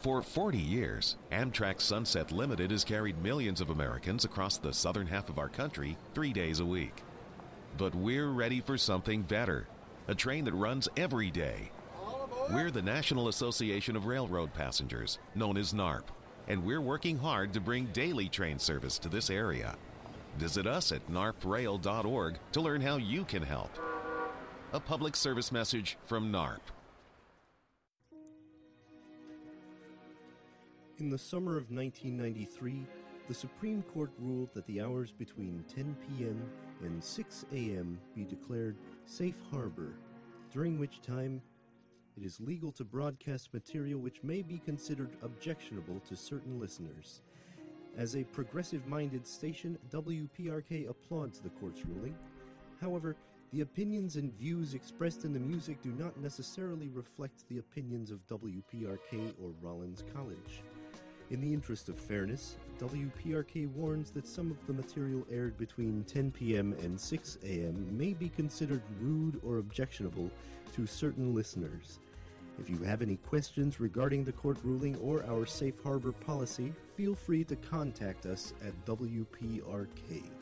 For 40 years, Amtrak Sunset Limited has carried millions of Americans across the southern half of our country 3 days a week. But we're ready for something better, a train that runs every day. We're the National Association of Railroad Passengers, known as NARP, and we're working hard to bring daily train service to this area. Visit us at narprail.org to learn how you can help. A public service message from NARP. In the summer of 1993, the Supreme Court ruled that the hours between 10 p.m. and 6 a.m. be declared safe harbor, during which time it is legal to broadcast material which may be considered objectionable to certain listeners. As a progressive-minded station, WPRK applauds the court's ruling. However, the opinions and views expressed in the music do not necessarily reflect the opinions of WPRK or Rollins College. In the interest of fairness, WPRK warns that some of the material aired between 10 p.m. and 6 a.m. may be considered rude or objectionable to certain listeners. If you have any questions regarding the court ruling or our safe harbor policy, feel free to contact us at WPRK.